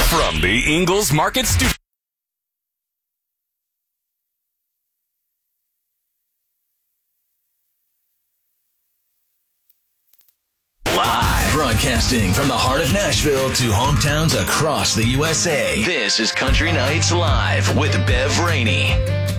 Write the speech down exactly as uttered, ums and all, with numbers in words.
From the Ingles Market Studio. Live. Broadcasting from the heart of Nashville to hometowns across the U S A. This is Country Nights Live with Bev Rainey.